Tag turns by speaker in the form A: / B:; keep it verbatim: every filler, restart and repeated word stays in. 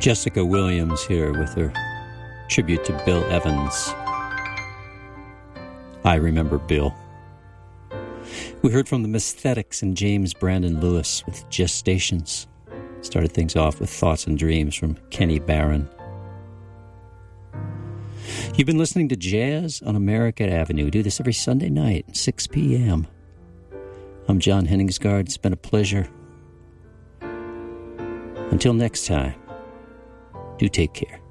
A: Jessica Williams here with her tribute to Bill Evans. I Remember Bill. We heard from the Misthetics and James Brandon Lewis with Gestations. Started things off with Thoughts and Dreams from Kenny Barron. You've been listening to Jazz on America Avenue. We do this every Sunday night, six p.m. I'm John Henningsgaard. It's been a pleasure. Until next time, do take care.